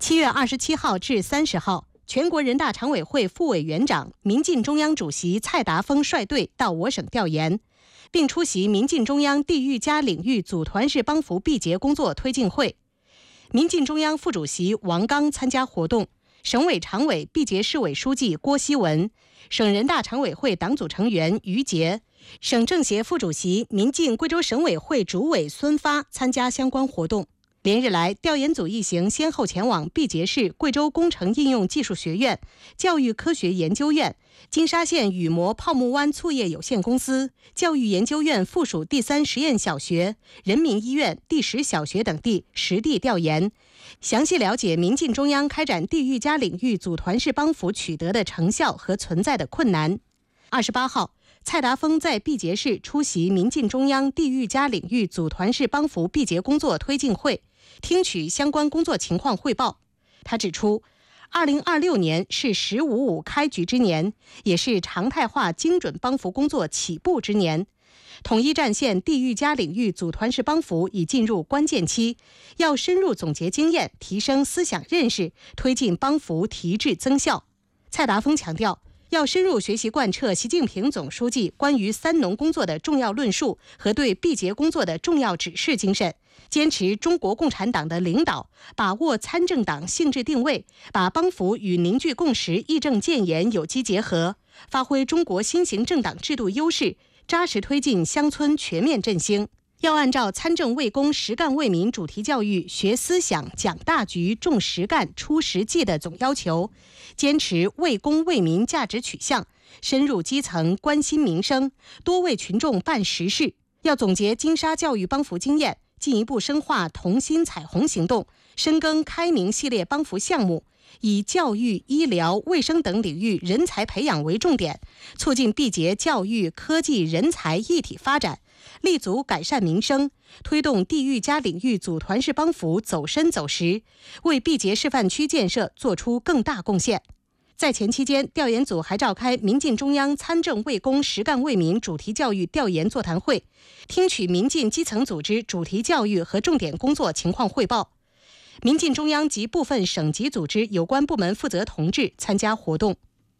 7月27号至30号，全国人大常委会副委员长、民进中央主席蔡达丰率队到我省调研，并出席民进中央地域加领域组团式帮扶缔结工作推进会。民进中央副主席王刚参加活动，省委常委、缔结市委书记郭希文，省人大常委会党组成员于杰，省政协副主席、民进贵州省委会主委孙发参加相关活动。连日来，调研组一行先后前往毕节市贵州工程应用技术学院、教育科学研究院、金沙县雨磨泡木湾醋业有限公司、教育研究院附属第3实验小学、人民医院第10小学等地实地调研，详细了解民进中央开展地域加领域组团式帮扶取得的成效和存在的困难。28号，蔡达丰在毕节市出席民进中央地域加领域组团式帮扶缔结工作推进会，听取相关工作情况汇报。他指出，2026年是“1055”开局之年，也是常态化精准帮扶工作起步之年。统一战线地域加领域组团式帮扶已进入关键期，要深入总结经验，提升思想认识，推进帮扶提质增效。蔡达丰强调，要深入学习贯彻习近平总书记关于3农工作的重要论述和对缔结工作的重要指示精神，坚持中国共产党的领导，把握参政党性质定位，把帮扶与凝聚共识义正建言有机结合，发挥中国新型政党制度优势，扎实推进乡村全面振兴。要按照参政为公、实干为民主题教育学思想、讲大局、重实干、出实际的总要求，坚持为公为民价值取向，深入基层关心民生，多为群众办实事。要总结金沙教育帮扶经验，进一步深化同心彩虹行动，深耕开明系列帮扶项目，以教育、医疗、卫生等领域人才培养为重点，促进毕节教育、科技、人才一体发展，立足改善民生，推动地域加领域组团式帮扶走深走实，为毕节示范区建设做出更大贡献。在前期间，调研组还召开民进中央参政为公、实干为民主题教育调研座谈会，听取民进基层组织主题教育和重点工作情况汇报。民进中央及部分省级组织有关部门负责同志参加活动。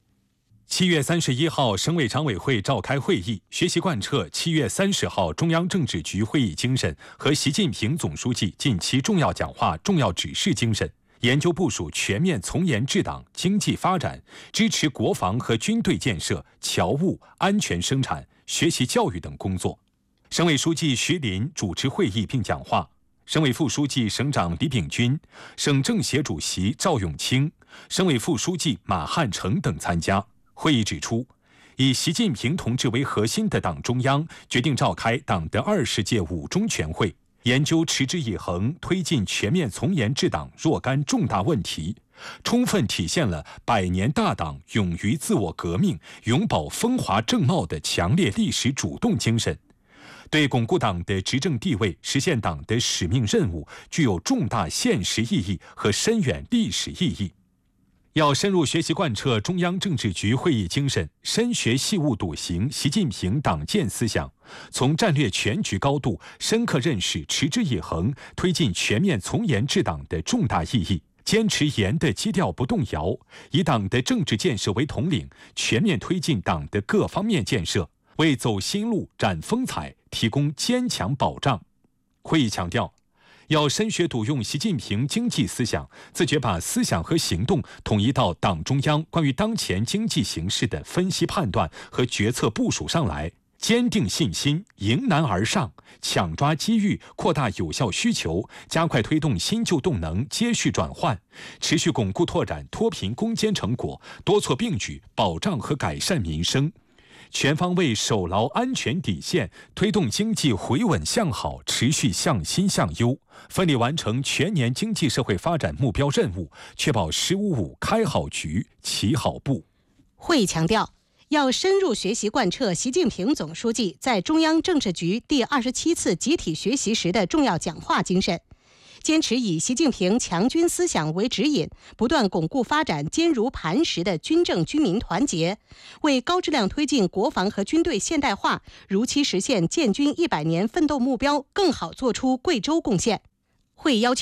7月31号，省委常委会召开会议，学习贯彻7月30号中央政治局会议精神和习近平总书记近期重要讲话、重要指示精神，研究部署全面从严治党、经济发展，支持国防和军队建设、侨务、安全生产、学习教育等工作。省委书记徐林主持会议并讲话，省委副书记、省长李炳军、省政协主席赵永清、省委副书记马汉成等参加。会议指出，以习近平同志为核心的党中央决定召开党的20届5中全会，研究持之以恒推进全面从严治党若干重大问题，充分体现了100年大党勇于自我革命、永葆风华正茂的强烈历史主动精神，对巩固党的执政地位、实现党的使命任务具有重大现实意义和深远历史意义。要深入学习贯彻中央政治局会议精神，深学细悟笃行习近平党建思想，从战略全局高度深刻认识持之以恒推进全面从严治党的重大意义，坚持严的基调不动摇，以党的政治建设为统领，全面推进党的各方面建设，为走新路、展风采提供坚强保障。会议强调，要深学笃用习近平经济思想，自觉把思想和行动统一到党中央关于当前经济形势的分析判断和决策部署上来，坚定信心，迎难而上，抢抓机遇，扩大有效需求，加快推动新旧动能接续转换，持续巩固拓展脱贫攻坚成果，多措并举保障和改善民生，全方位守牢安全底线，推动经济回稳向好，持续向新向优，奋力完成全年经济社会发展目标任务，确保“1055”开好局、起好步。 会议强调，要深入学习贯彻习近平总书记在中央政治局第27次集体学习时的重要讲话精神，坚持以习近平强军思想为指引，不断巩固发展坚如磐石的军政军民团结，为高质量推进国防和军队现代化，如期实现建军100年奋斗目标更好做出贵州贡献。会议要求，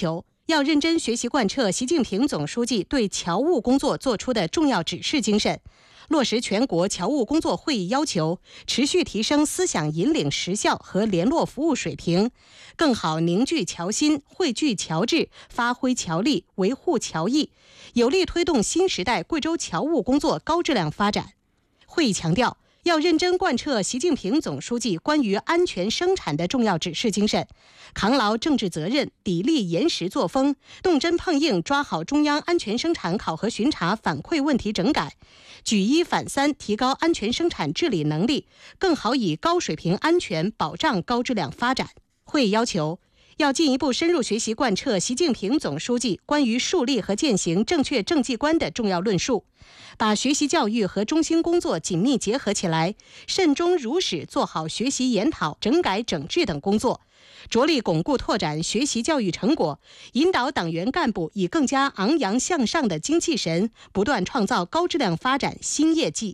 要认真学习贯彻习近平总书记对侨务工作作出的重要指示精神，落实全国侨务工作会议要求，持续提升思想引领实效和联络服务水平，更好凝聚侨心，汇聚侨智，发挥侨力，维护侨益，有力推动新时代贵州侨务工作高质量发展。会议强调，要认真贯彻习近平总书记关于安全生产的重要指示精神，扛牢政治责任，砥砺严实作风，动真碰硬抓好中央安全生产考核巡查反馈问题整改，举一反三提高安全生产治理能力，更好以高水平安全保障高质量发展。会议要求，要进一步深入学习贯彻习近平总书记关于树立和践行正确政绩观的重要论述，把学习教育和中心工作紧密结合起来，慎终如始做好学习研讨、整改整治等工作，着力巩固拓展学习教育成果，引导党员干部以更加昂扬向上的精气神，不断创造高质量发展新业绩。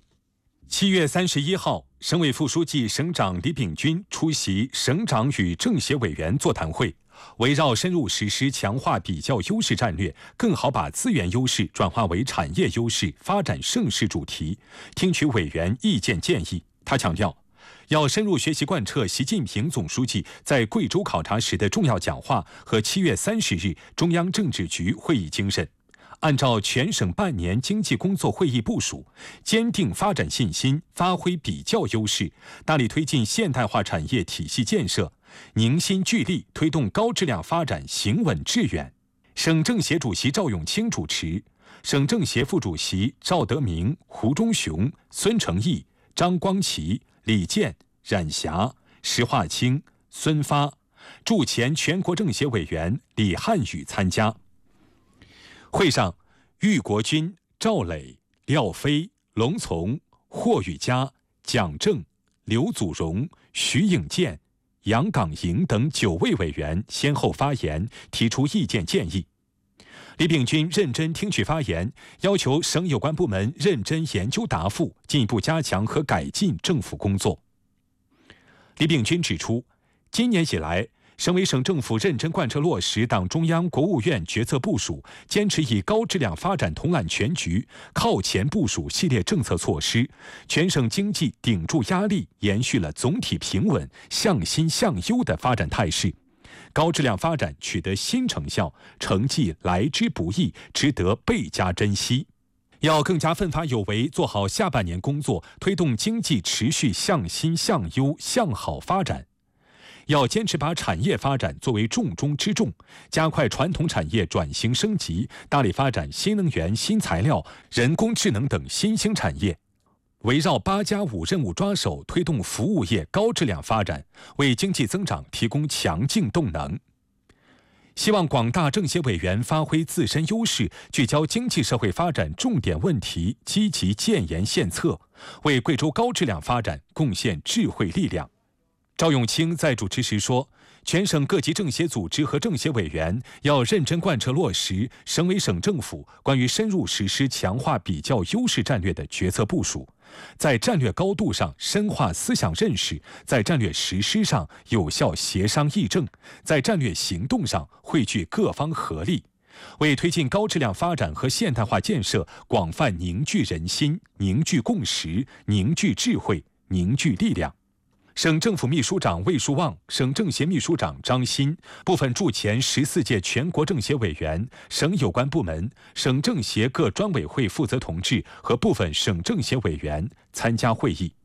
7月31号，省委副书记、省长李秉军出席省长与政协委员座谈会，围绕深入实施强化比较优势战略，更好把资源优势转化为产业优势发展盛世主题，听取委员意见建议。他强调，要深入学习贯彻习近平总书记在贵州考察时的重要讲话和7月30日中央政治局会议精神，按照全省半年经济工作会议部署，坚定发展信心，发挥比较优势，大力推进现代化产业体系建设，凝心聚力推动高质量发展行稳致远。省政协主席赵永清主持，省政协副主席赵德明、胡忠雄、孙成义、张光奇、李健、冉霞、石化清、孙发，驻前全国政协委员李汉宇参加。会上，郁国军、赵磊、廖飞、龙从、霍宇佳、蒋正、刘祖荣、徐颖健、杨岗营等9位委员先后发言，提出意见建议。李秉军认真听取发言，要求省有关部门认真研究答复，进一步加强和改进政府工作。李秉军指出，今年以来，省委省政府认真贯彻落实党中央、国务院决策部署，坚持以高质量发展统揽全局，靠前部署系列政策措施，全省经济顶住压力，延续了总体平稳、向新向优的发展态势，高质量发展取得新成效，成绩来之不易，值得倍加珍惜。要更加奋发有为，做好下半年工作，推动经济持续向新向优、向好发展。要坚持把产业发展作为重中之重，加快传统产业转型升级，大力发展新能源、新材料、人工智能等新兴产业，围绕8+5任务抓手，推动服务业高质量发展，为经济增长提供强劲动能。希望广大政协委员发挥自身优势，聚焦经济社会发展重点问题，积极建言献策，为贵州高质量发展贡献智慧力量。赵永清在主持时说，全省各级政协组织和政协委员要认真贯彻落实省委省政府关于深入实施强化比较优势战略的决策部署，在战略高度上深化思想认识，在战略实施上有效协商议政，在战略行动上汇聚各方合力，为推进高质量发展和现代化建设广泛凝聚人心、凝聚共识、凝聚智慧、凝聚力量。省政府秘书长魏树旺、省政协秘书长张鑫、部分驻前14届全国政协委员、省有关部门、省政协各专委会负责同志和部分省政协委员参加会议。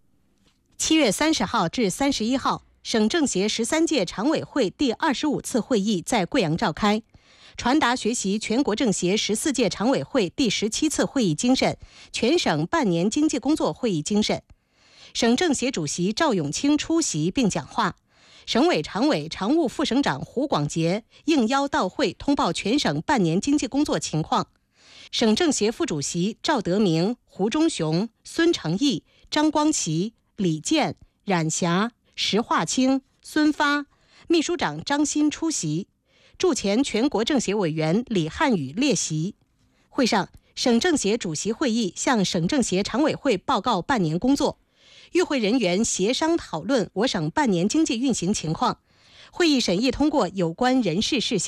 7月30号至31号，省政协13届常委会第25次会议在贵阳召开，传达学习全国政协14届常委会第17次会议精神、全省半年经济工作会议精神。省政协主席赵永清出席并讲话，省委常委、常务副省长胡广杰应邀到会通报全省半年经济工作情况。省政协副主席赵德明、胡忠雄、孙成义、张光奇、李健、冉霞、石化清、孙发，秘书长张鑫出席，驻前全国政协委员李汉宇列席。会上，省政协主席会议向省政协常委会报告半年工作。与会人员协商讨论我省半年经济运行情况，会议审议通过有关人事事项。